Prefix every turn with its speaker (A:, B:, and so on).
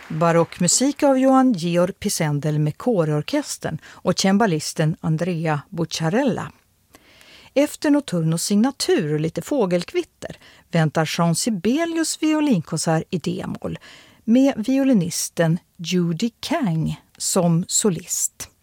A: Barockmusik av Johann Georg Pisendel med kårorkestern och cembalisten Andrea Bucciarella. Efter Notturnos signatur och lite fågelkvitter väntar Jean Sibelius violinkonsert i D-moll med violinisten Judy Kang som solist.